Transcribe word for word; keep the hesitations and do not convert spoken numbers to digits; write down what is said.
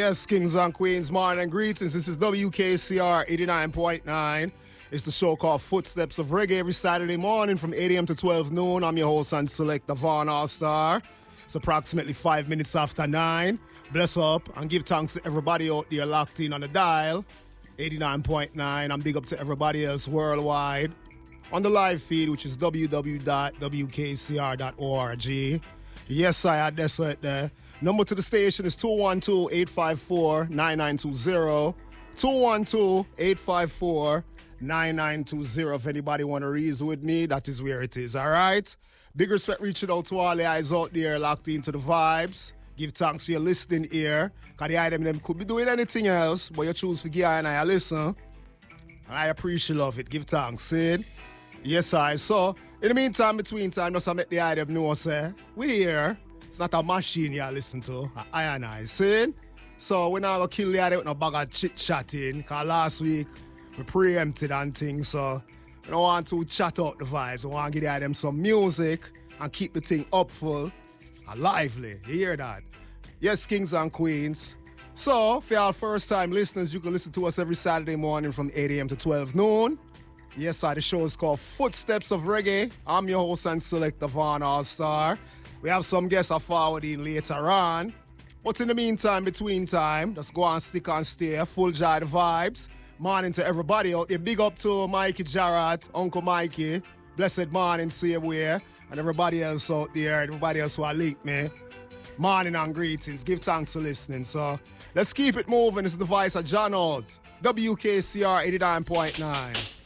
Yes, kings and queens, morning and greetings. This is W K C R eighty-nine point nine. It's the show called Footsteps of Reggae every Saturday morning from eight a.m. to twelve noon. I'm your host and selector, Vaughn All-Star. It's approximately five minutes after nine. Bless up and give thanks to everybody out there locked in on the dial, eighty-nine point nine. And big up to everybody else worldwide on the live feed, which is w w w dot w k c r dot org. Yes, I had this right there. Number to the station is two one two, eight five four, nine nine two zero. two one two, eight five four, nine nine two zero. If anybody want to reason with me, that is where it is, all right? Big respect reaching out to all the eyes out there locked into the vibes. Give thanks to your listening ear, because the item them could be doing anything else, but you choose to give and I listen. And I appreciate love it. Give thanks, see? Yes, I. So, in the meantime, between time, just to make the item know, say, we here. It's not a machine you listen to, I and I, see? So we're not going to kill the idea with no bag of chit-chatting, because last week we preempted and things, so we don't want to chat out the vibes. We want to give them some music and keep the thing upful and lively. You hear that? Yes, kings and queens. So, for our first-time listeners, you can listen to us every Saturday morning from eight a.m. to twelve noon. Yes, sir, the show is called Footsteps of Reggae. I'm your host and selector, Vaughn All-Star. We have some guests are forwarding later on. But in the meantime, between time, just go and stick and stay. Full joy the vibes. Morning to everybody out there. Big up to Mikey Jarrett, Uncle Mikey. Blessed morning, same way. And everybody else out there, everybody else who are linked me. Morning and greetings. Give thanks for listening. So let's keep it moving. This is the voice of John Holt. W K C R eighty-nine point nine.